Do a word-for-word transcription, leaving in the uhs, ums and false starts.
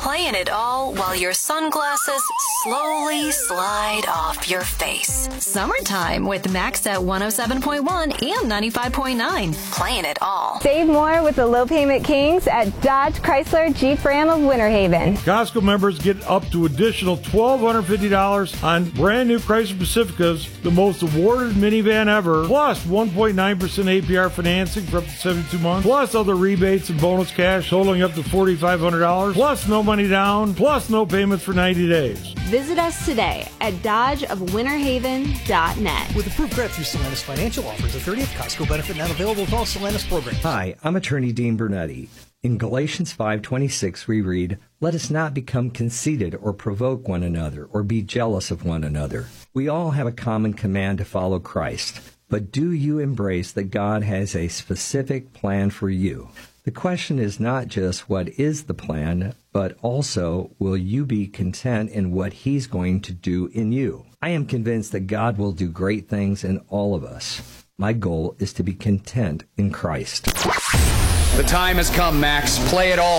Playing it all while your sunglasses slowly slide off your face. Summertime with Max at one oh seven point one and ninety-five point nine. Playing it all. Save more with the low payment kings at Dodge Chrysler Jeep Ram of Winter Haven. Costco members get up to additional one thousand two hundred fifty dollars on brand new Chrysler Pacificas, the most awarded minivan ever, plus one point nine percent A P R financing for up to seventy-two months, plus other rebates and bonus cash totaling up to four thousand five hundred dollars, plus no money down, plus no payments for ninety days. Visit us today at dodge of winter haven dot net. With approved credit through Solanus Financial, offers a thirtieth Costco benefit not available with all Solanus programs. Hi, I'm attorney Dean Bernetti. In Galatians five twenty-six we read, "Let us not become conceited or provoke one another or be jealous of one another." We all have a common command to follow Christ. But do you embrace that God has a specific plan for you? The question is not just what is the plan, but also will you be content in what He's going to do in you? I am convinced that God will do great things in all of us. My goal is to be content in Christ. The time has come, Max. Play it all.